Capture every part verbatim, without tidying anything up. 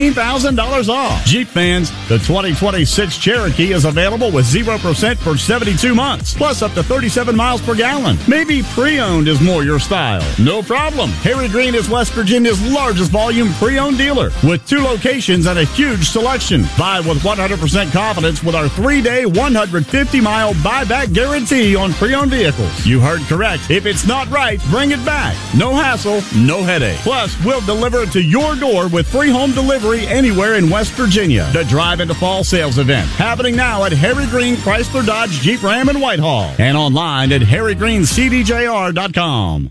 one thousand dollars off. Jeep fans, the twenty twenty-six Cherokee is available with zero percent for seventy-two months, plus up to thirty-seven miles per gallon. Maybe pre-owned is more your style. No problem. Harry Green is West Virginia's largest volume pre-owned dealer with two locations and a huge selection. Buy with one hundred percent confidence with our three-day, one hundred fifty mile buyback guarantee on pre-owned vehicles. You heard correct. If it's not right, bring it back. No hassle, no headache. Plus, we'll deliver it to your door with free home delivery anywhere in West Virginia. The Drive into Fall sales event happening now at Harry Green Chrysler Dodge Jeep Ram in Whitehall and online at harry green c d j r dot com.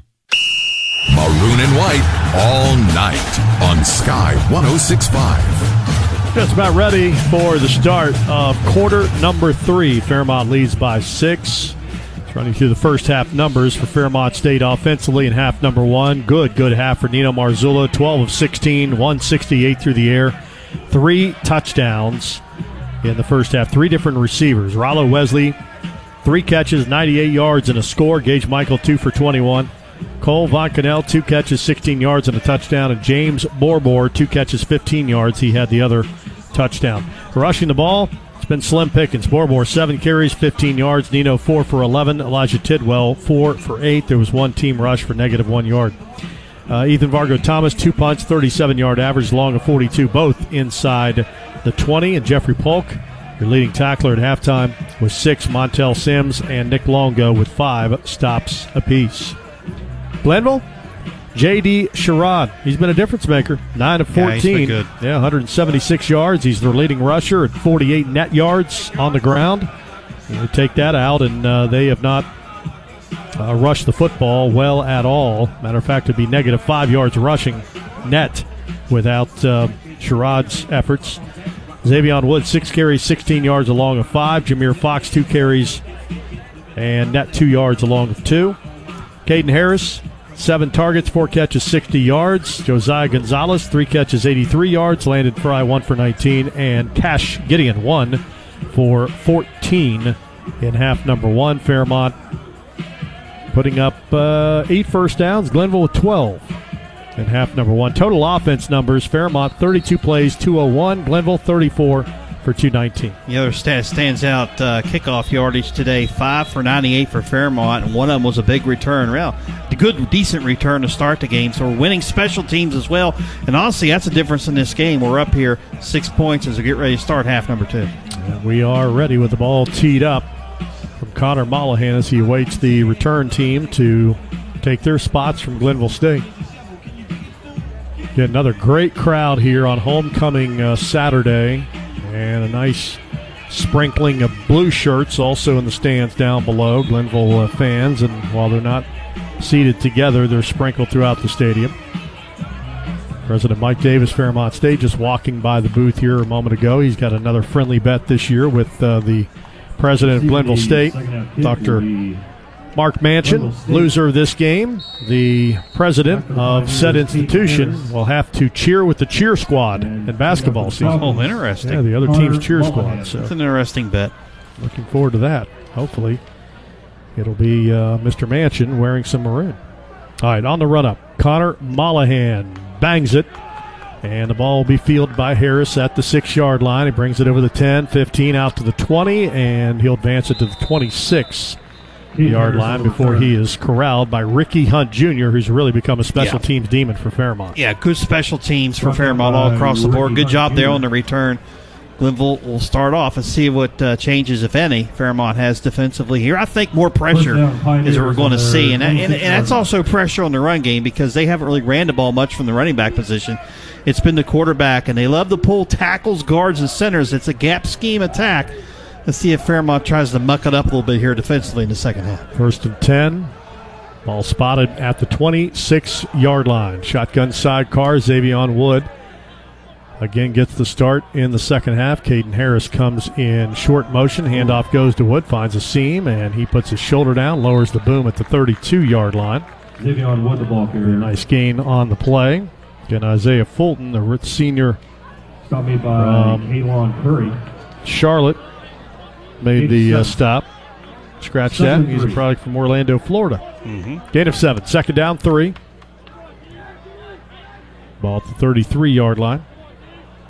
Maroon and White all night on Sky one oh six point five. Just about ready for the start of quarter number three. Fairmont leads by six. It's running through the first half numbers for Fairmont State offensively in half number one. Good, good half for Nino Marzullo. twelve of sixteen, one sixty-eight through the air. Three touchdowns in the first half. Three different receivers. Rollo Wesley, three catches, ninety-eight yards and a score. Gage Michael, two for twenty-one. Cole Von Cannell, two catches, sixteen yards and a touchdown. And James Borbor, two catches, fifteen yards. He had the other touchdown. Rushing the ball, it's been slim pickings. Borbor, seven carries, fifteen yards. Nino, four for eleven. Elijah Tidwell, four for eight. There was one team rush for negative one yard. Uh, Ethan Vargo Thomas, two punts, thirty-seven yard average, long of forty-two, both inside the twenty. And Jeffrey Polk, your leading tackler at halftime, with six. Montel Sims and Nick Longo with five stops apiece. Glenville, J D. Sherrod. He's been a difference maker. nine of fourteen. Yeah, he's been good. Yeah, one hundred seventy-six yards. He's their leading rusher at forty-eight net yards on the ground. They take that out, and uh, they have not uh, rushed the football well at all. Matter of fact, it would be negative five yards rushing net without uh, Sherrod's efforts. Xavion Wood, six carries, sixteen yards along of five. Jameer Fox, two carries and net two yards along of two. Caden Harris, seven targets, four catches, sixty yards. Josiah Gonzalez, three catches, eighty-three yards. Landon Fry, one for nineteen. And Cash Gideon, one for fourteen in half number one. Fairmont putting up uh, eight first downs. Glenville with twelve in half number one. Total offense numbers, Fairmont thirty-two plays, two oh one. Glenville thirty-four for two nineteen. The other stat stands out, uh, kickoff yardage today, five for ninety-eight for Fairmont, and one of them was a big return. Well, a good, decent return to start the game, so we're winning special teams as well, and honestly, that's the difference in this game. We're up here six points as we get ready to start half number two. And we are ready with the ball teed up from Connor Mollahan as he awaits the return team to take their spots from Glenville State. Get another great crowd here on homecoming uh, Saturday. And a nice sprinkling of blue shirts also in the stands down below, Glenville uh, fans. And while they're not seated together, they're sprinkled throughout the stadium. President Mike Davis, Fairmont State, just walking by the booth here a moment ago. He's got another friendly bet this year with uh, the president of Glenville State, Doctor Mark Manchin. Loser of this game, the president of said institution, will have to cheer with the cheer squad in basketball season. Oh, interesting. Yeah, the other team's cheer squad. So that's an interesting bet. Looking forward to that. Hopefully it'll be uh, Mister Manchin wearing some maroon. All right, on the run-up, Connor Mollahan bangs it, and the ball will be fielded by Harris at the six-yard line. He brings it over the ten, fifteen, out to the twenty, and he'll advance it to the twenty-six yard line before he is corralled by Ricky Hunt Junior, who's really become a special yeah. teams demon for Fairmont. Yeah, good special teams for Fairmont all across the board. Good job there on the return. Glenville will start off and see what uh, changes, if any, Fairmont has defensively here. I think more pressure is what we're going to see, and, and, and that's also pressure on the run game because they haven't really ran the ball much from the running back position. It's been the quarterback, and they love to pull tackles, guards, and centers. It's a gap scheme attack. Let's see if Fairmont tries to muck it up a little bit here defensively in the second half. First and ten. Ball spotted at the twenty-six yard line. Shotgun sidecar, Xavion Wood again gets the start in the second half. Caden Harris comes in short motion. Handoff goes to Wood, finds a seam, and he puts his shoulder down, lowers the boom at the thirty-two yard line. Xavion Wood, the ball carrier. Nice gain on the play. Again, Isaiah Fulton, the senior Stop made by um, Kaylon Curry. Charlotte made the uh, stop. Scratch that. He's a product from Orlando, Florida. Mm-hmm. Gain of seven. Second down, three. Ball at the thirty-three yard line.